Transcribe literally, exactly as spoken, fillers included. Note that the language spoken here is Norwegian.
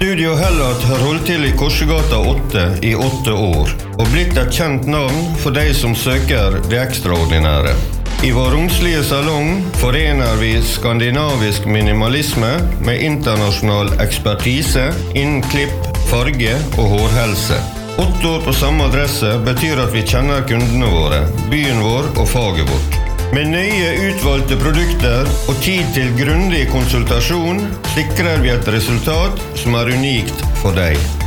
Studio Hellat har holdt til i Korsegata åtte i åtte år, og blitt et kjent navn for de som søker det ekstraordinære. I vår romslige salong forener vi skandinavisk minimalisme med internasjonal ekspertise innen klipp, farge og hårhelse. Åtte år på samme adresse betyr at vi kjenner kundene våre, byen vår og faget vårt. Med nøye utvalgte produkter og tid til grundig konsultasjon sikrer vi et resultat som er unikt for deg.